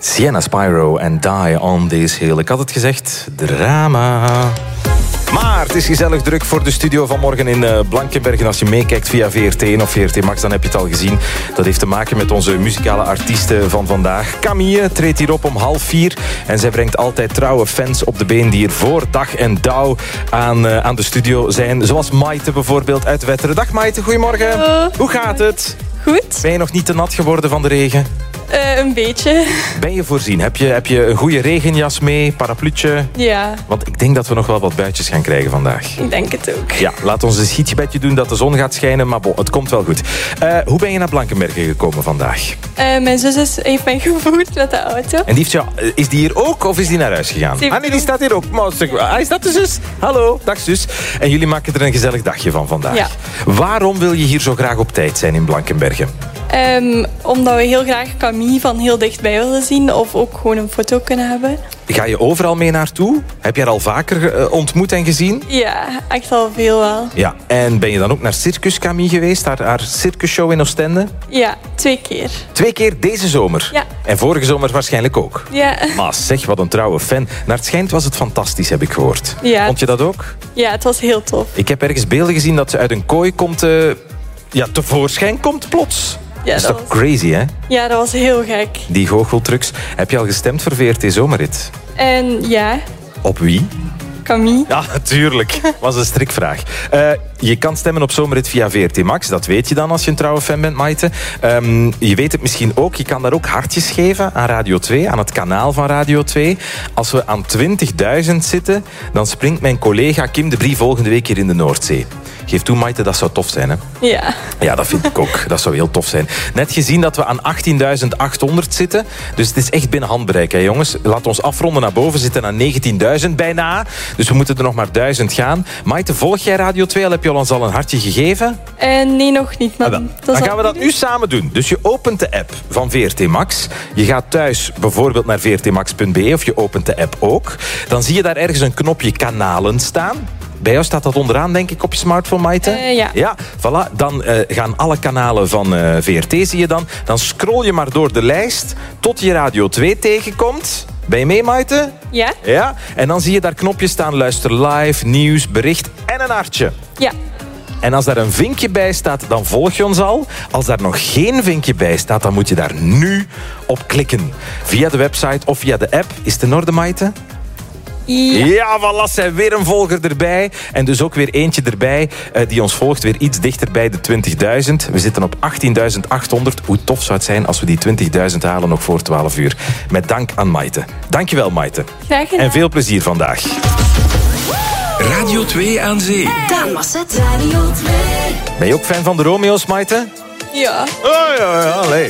Sienna Spyro en Die on This Hill. Ik had het gezegd, drama. Maar het is gezellig druk voor de studio van morgen in Blankenbergen. Als je meekijkt via VRT1 of VRT Max, dan heb je het al gezien. Dat heeft te maken met onze muzikale artiesten van vandaag. Camille treedt hier op om 3:30. En zij brengt altijd trouwe fans op de been die hier voor dag en dauw aan de studio zijn. Zoals Maite bijvoorbeeld uit Wetteren. Dag Maite, goedemorgen. Hallo. Hoe gaat het? Goed. Ben je nog niet te nat geworden van de regen? Een beetje. Ben je voorzien? Heb je een goede regenjas mee, parapluutje? Ja. Want ik denk dat we nog wel wat buitjes gaan krijgen vandaag. Ik denk het ook. Ja, laat ons een schietgebedje doen dat de zon gaat schijnen, maar het komt wel goed. Hoe ben je naar Blankenbergen gekomen vandaag? Mijn zus heeft mij gevoerd met de auto. En is die hier ook of is die naar huis gegaan? Nee, die staat hier ook. Is dat de zus? Hallo, dag zus. En jullie maken er een gezellig dagje van vandaag. Ja. Waarom wil je hier zo graag op tijd zijn in Blankenbergen? Omdat we heel graag Camille van heel dichtbij willen zien. Of ook gewoon een foto kunnen hebben. Ga je overal mee naartoe? Heb je haar al vaker ontmoet en gezien? Ja, echt al veel wel. Ja, en ben je dan ook naar Circus Camille geweest? Haar circusshow in Oostende? Ja, 2 keer. 2 keer deze zomer? Ja. En vorige zomer waarschijnlijk ook? Ja. Maar zeg, wat een trouwe fan. Naar het schijnt was het fantastisch, heb ik gehoord. Ja. Vond je dat ook? Ja, het was heel tof. Ik heb ergens beelden gezien dat ze uit een kooi komt... tevoorschijn komt plots. Ja, dat is toch crazy, hè? Ja, dat was heel gek. Die goocheltrucs. Heb je al gestemd voor VRT Zomerrit? En ja, Op wie? Camille. Ja, natuurlijk. Was een strikvraag. Je kan stemmen op Zomerrit via VRT Max. Dat weet je dan als je een trouwe fan bent, Maite. Je weet het misschien ook. Je kan daar ook hartjes geven aan Radio 2. Aan het kanaal van Radio 2. Als we aan 20.000 zitten, dan springt mijn collega Kim de Brie volgende week hier in de Noordzee. Geef toe, Maite, dat zou tof zijn, hè? Ja. Ja, dat vind ik ook. Dat zou heel tof zijn. Net gezien dat we aan 18.800 zitten. Dus het is echt binnen handbereik, hè, jongens. Laat ons afronden naar boven. We zitten aan 19.000 bijna. Dus we moeten er nog maar 1000 gaan. Maite, volg jij Radio 2 al? Heb je ons al een hartje gegeven? Nee, nog niet. Maar Dan gaan we dat nu samen doen. Dus je opent de app van VRT Max. Je gaat thuis bijvoorbeeld naar vrtmax.be of je opent de app ook. Dan zie je daar ergens een knopje kanalen staan. Bij jou staat dat onderaan, denk ik, op je smartphone, Maite? Ja. Ja, voilà. Dan gaan alle kanalen van VRT, zie je dan. Dan scroll je maar door de lijst tot je Radio 2 tegenkomt. Ben je mee, Maite? Ja. Ja. En dan zie je daar knopjes staan. Luister live, nieuws, bericht en een hartje. Ja. En als daar een vinkje bij staat, dan volg je ons al. Als daar nog geen vinkje bij staat, dan moet je daar nu op klikken. Via de website of via de app. Is het in orde, Maite? Ja, voilà, zijn weer een volger erbij. En dus ook weer eentje erbij die ons volgt. Weer iets dichter bij de 20.000. We zitten op 18.800. Hoe tof zou het zijn als we die 20.000 halen nog voor 12 uur. Met dank aan Maite. Dankjewel, Maite. Graag gedaan. En veel plezier vandaag. Radio 2 aan zee. Daan Masset. Radio 2. Ben je ook fan van de Romeo's, Maite? Ja. Oh ja, allee.